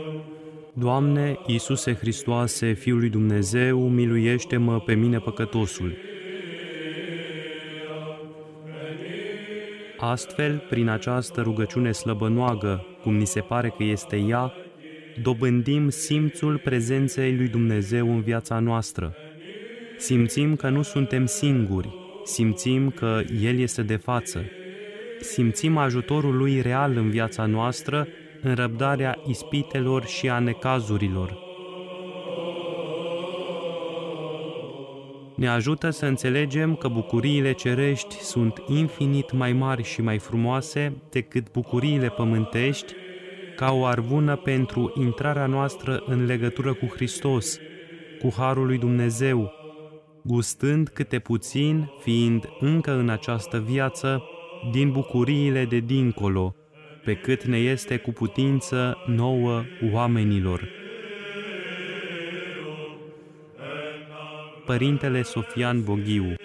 Doamne, Iisuse Hristoase, Fiul lui Dumnezeu, miluiește-mă pe mine păcătosul. Astfel, prin această rugăciune slăbănoagă, cum ni se pare că este ea, dobândim simțul prezenței lui Dumnezeu în viața noastră. Simțim că nu suntem singuri, simțim că El este de față. Simțim ajutorul Lui real în viața noastră, în răbdarea ispitelor și a necazurilor. Ne ajută să înțelegem că bucuriile cerești sunt infinit mai mari și mai frumoase decât bucuriile pământești, ca o arvună pentru intrarea noastră în legătură cu Hristos, cu Harul lui Dumnezeu, gustând câte puțin, fiind încă în această viață, din bucuriile de dincolo, pe cât ne este cu putință nouă oamenilor. Părintele Sofian Boghiu.